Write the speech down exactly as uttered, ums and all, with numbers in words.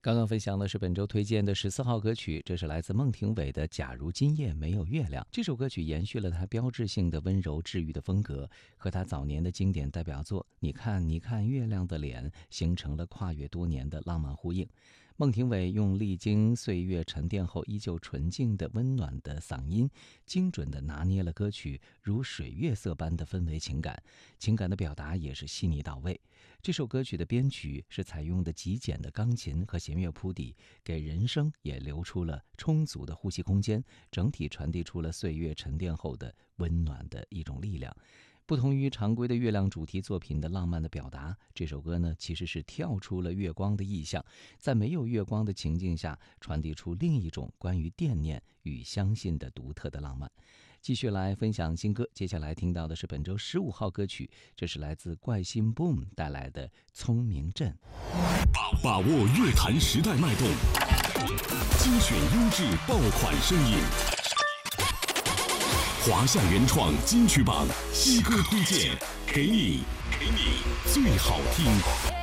刚刚分享的是本周推荐的十四号歌曲，这是来自孟庭苇的《假如今夜没有月亮》。这首歌曲延续了他标志性的温柔治愈的风格，和他早年的经典代表作《你看你看月亮的脸》形成了跨越多年的浪漫呼应。孟庭苇用历经岁月沉淀后依旧纯净的温暖的嗓音，精准地拿捏了歌曲如水月色般的氛围情感，情感的表达也是细腻到位。这首歌曲的编曲是采用的极简的钢琴和弦乐铺底，给人声也留出了充足的呼吸空间，整体传递出了岁月沉淀后的温暖的一种力量。不同于常规的月亮主题作品的浪漫的表达，这首歌呢其实是跳出了月光的意象，在没有月光的情境下传递出另一种关于惦念与相信的独特的浪漫。继续来分享新歌，接下来听到的是本周十五号歌曲，这是来自怪心 Boom 带来的《聪明镇》。 把握乐坛时代脉动，精选优质爆款声音。华夏原创金曲榜新歌推荐，给你给你最好听。